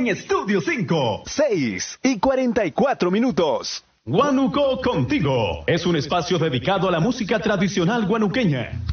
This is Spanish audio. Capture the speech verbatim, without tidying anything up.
en Estudio cinco. seis y cuarenta y cuatro minutos. Guanuco Contigo es un espacio dedicado a la música tradicional guanuqueña.